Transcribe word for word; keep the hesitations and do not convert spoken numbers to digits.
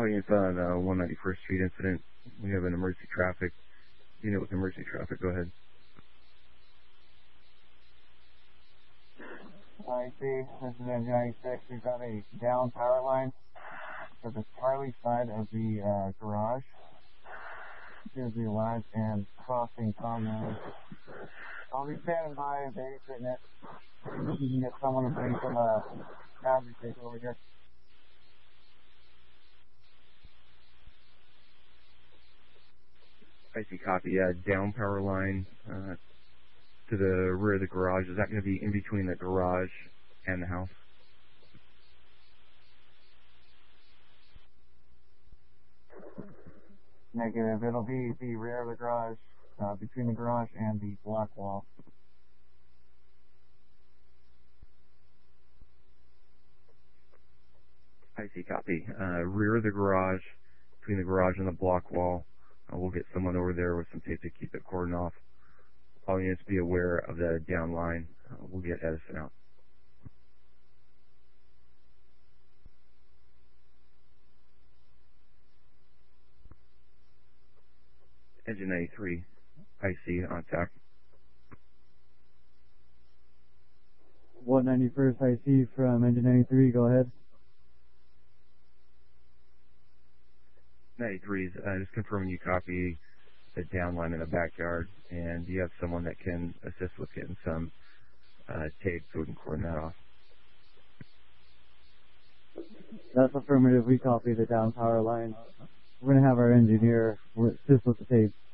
Audience on uh, one ninety-first Street incident. We have an emergency traffic unit with emergency traffic. Go ahead. I see. This is N ninety-six. We've got a down power line to the Charlie side of the uh, garage. Here's the live and crossing common. I'll be standing by, babysitting it. You can get someone to bring some uh, fabric over here. I see, copy. Uh, down power line uh, to the rear of the garage. Is that going to be in between the garage and the house? Negative. It'll be the rear of the garage, uh, between the garage and the block wall. I see, copy. Uh, rear of the garage, between the garage and the block wall. Uh, we'll get someone over there with some tape to keep it cordoned off. All units be aware of the down line. Uh, we'll get Edison out. Engine ninety-three, I C on tap. one ninety-first I C from Engine ninety-three, go ahead. ninety-threes, uh, just confirming you copy the down line in the backyard, and you have someone that can assist with getting some uh, tape so we can cordon that off. That's affirmative. We copy the down power line. We're going to have our engineer assist with the tape.